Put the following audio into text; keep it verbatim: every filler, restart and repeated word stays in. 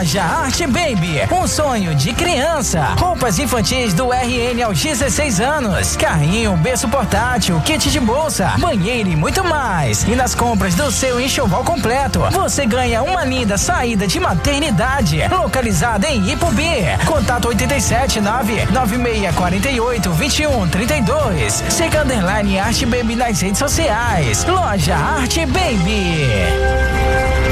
Loja Art Baby, um sonho de criança. Roupas infantis do R N aos dezesseis anos. Carrinho, berço portátil, kit de bolsa, banheiro e muito mais. E nas compras do seu enxoval completo, você ganha uma linda saída de maternidade. Localizada em Ipubi. Contato oito sete nove nove seis quatro oito dois um três dois. Siga underline Art Baby nas redes sociais. Loja Art Baby.